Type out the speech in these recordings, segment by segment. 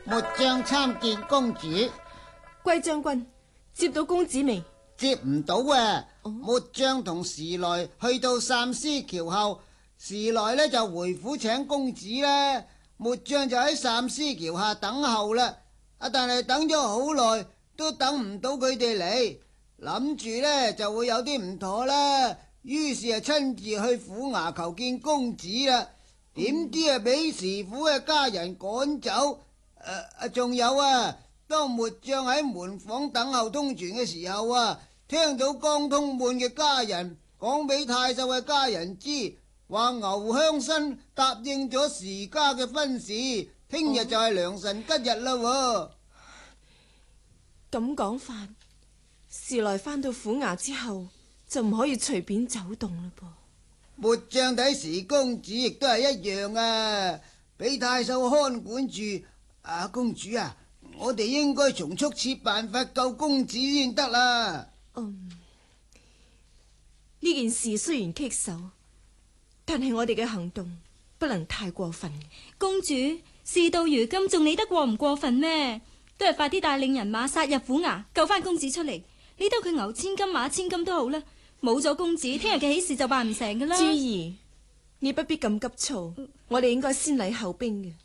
末將參見公主。 歸將軍，接到公子未？ 接唔到啊！末將同時來去到三司橋後，時來呢就回府請公子啦。末將就喺三司橋下等候啦。但係等咗好耐都等唔到佢哋嚟，諗住呢就會有啲唔妥啦。於是親自去府衙求見公子啦。點知俾時府嘅家人趕走。仲有啊，當末將喺門房等候通傳嘅時候啊，聽到江通滿嘅家人講俾太守嘅家人知，話牛鄉新答應咗時家嘅婚事，聽日就係良辰吉日啦。 咁講法，時來返到府衙之後就唔可以隨便走動啦噃。 末將睇時公主亦都係一樣啊，俾太守看管住。公主啊，我哋應該從速設辦法救公子先得啦。 呢件事雖然棘手，但係我哋嘅行動不能太過分。 公主，事到如今仲理得過唔過分咩？都係快啲帶領人馬殺入府衙救翻公子出嚟。理得佢牛千金馬千金都好啦，冇咗公子，聽日嘅喜事就辦唔成噶啦。 珠兒，你不必咁急躁，我哋應該先禮後兵嘅。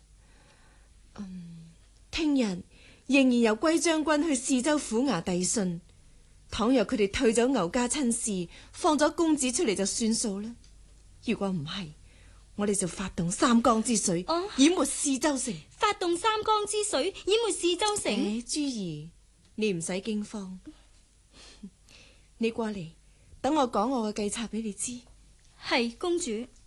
聽日仍然由歸將軍去泗州府衙遞信，倘若佢哋退走牛家親事，放咗公子出嚟就算數啦。如果唔係，我哋就發動三江之水，淹沒泗州城。 發動三江之水淹沒泗州城？ 珠兒，你唔使驚慌，你過嚟等我講我嘅計策俾你知。 係公主。